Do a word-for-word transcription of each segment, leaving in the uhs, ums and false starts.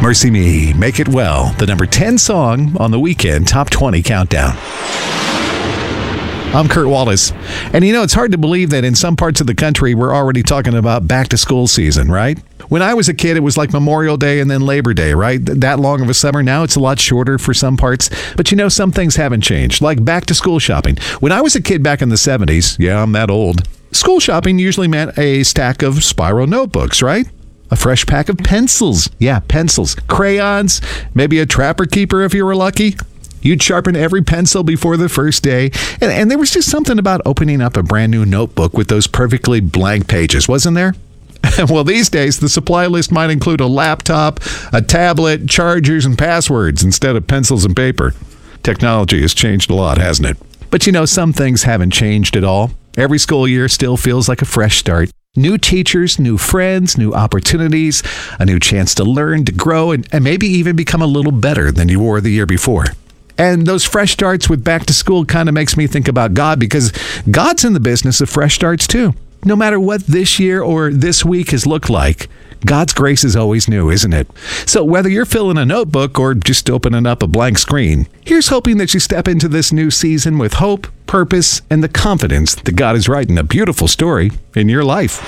Mercy Me, Make It Well, the number ten song on the Weekend Top twenty Countdown. I'm Kurt Wallace. And you know, it's hard to believe that in some parts of the country, we're already talking about back to school season, right? When I was a kid, it was like Memorial Day and then Labor Day, right? That long of a summer. Now it's a lot shorter for some parts. But you know, some things haven't changed, like back to school shopping. When I was a kid back in the seventies, yeah, I'm that old, school shopping usually meant a stack of spiral notebooks, right? A fresh pack of pencils. Yeah, pencils. Crayons. Maybe a Trapper Keeper if you were lucky. You'd sharpen every pencil before the first day. And, and there was just something about opening up a brand new notebook with those perfectly blank pages, wasn't there? Well, these days, the supply list might include a laptop, a tablet, chargers, and passwords instead of pencils and paper. Technology has changed a lot, hasn't it? But you know, some things haven't changed at all. Every school year still feels like a fresh start. New teachers, new friends, new opportunities, a new chance to learn, to grow, and, and maybe even become a little better than you were the year before. And those fresh starts with back to school kind of makes me think about God, because God's in the business of fresh starts too. No matter what this year or this week has looked like, God's grace is always new, isn't it? So whether you're filling a notebook or just opening up a blank screen, here's hoping that you step into this new season with hope, purpose, and the confidence that God is writing a beautiful story in your life.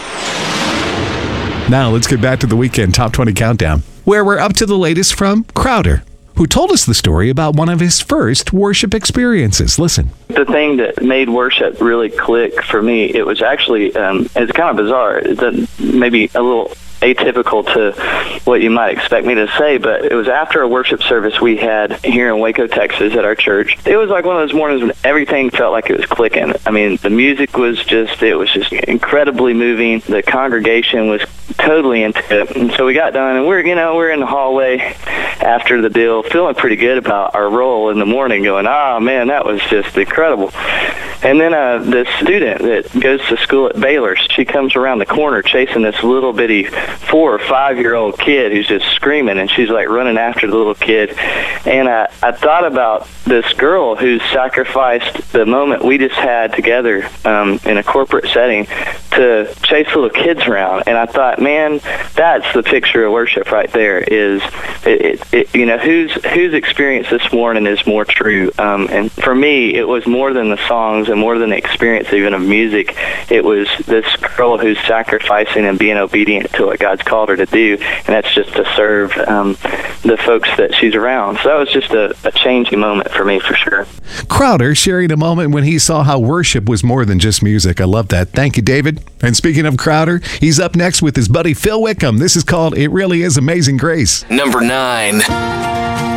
Now let's get back to the Weekend Top twenty Countdown, where we're up to the latest from Crowder, who told us the story about one of his first worship experiences. Listen. The thing that made worship really click for me, it was actually, um, it's kind of bizarre, it's maybe a little atypical to what you might expect me to say, but it was after a worship service we had here in Waco, Texas at our church. It was like one of those mornings when everything felt like it was clicking. I mean, the music was just, it was just incredibly moving. The congregation was totally into it. And so we got done, and we're, you know, we're in the hallway after the deal, feeling pretty good about our role in the morning, going, oh, man, that was just incredible. And then uh, this student that goes to school at Baylor, she comes around the corner chasing this little bitty four or five-year-old kid who's just screaming, and she's like running after the little kid. And I, I thought about this girl who sacrificed the moment we just had together um, in a corporate setting to chase little kids around. And I thought, man, that's the picture of worship right there. Is it, it, it, you know, whose whose experience this morning is more true? Um, and for me, it was more than the songs and more than the experience even of music. It was this girl who's sacrificing and being obedient to what God's called her to do, and that's just to serve um, the folks that she's around. So that was just a, a changing moment for me, for sure. Crowder sharing a moment when he saw how worship was more than just music. I love that. Thank you, David. And speaking of Crowder, he's up next with his buddy Phil Wickham. This is called It Really Is Amazing Grace. Number nine.